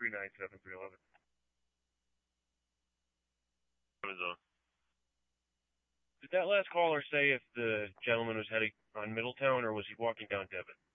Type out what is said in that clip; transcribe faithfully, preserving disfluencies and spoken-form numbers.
three nine seven three eleven. Did that last caller say if the gentleman was heading on Middletown or was he walking down Devon?